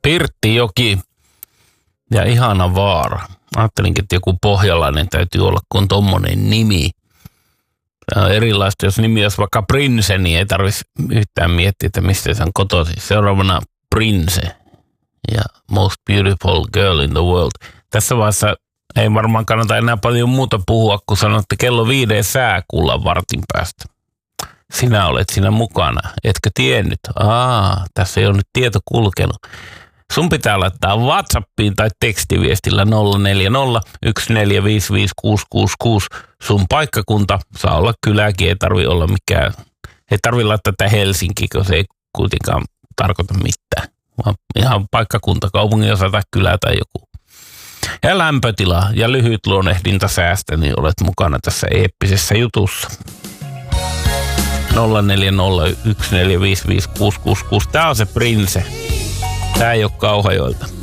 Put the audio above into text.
Pirttijoki ja ihana vaara. Ajattelinkin, että joku pohjalainen täytyy olla, kun tommonen nimi. Tämä on erilaista, jos nimi olisi vaikka Prince, niin ei tarvitsisi yhtään miettiä, että mistä se on kotoisin. Seuraavana Prince ja Most Beautiful Girl in the World. Tässä vaiheessa ei varmaan kannata enää paljon muuta puhua, kun sanotte kello 5 sääkuulla vartin päästä. Sinä olet siinä mukana. Etkö tiennyt? Tässä ei ole nyt tieto kulkenut. Sun pitää laittaa WhatsAppiin tai tekstiviestillä 040 1455666 sun paikkakunta. Saa olla kyläkin, ei tarvi olla mikään. Ei tarvi laittaa tätä Helsinki, koska se ei kuitenkaan tarkoita mitään. Vaan ihan paikkakunta, kaupungin osa tai kylä tai joku. Ja lämpötila ja lyhyt luonnehdinta säästä, niin olet mukana tässä eeppisessä jutussa. 04014555666. Tää on se Prince. Tää ei oo Kauhajoilta.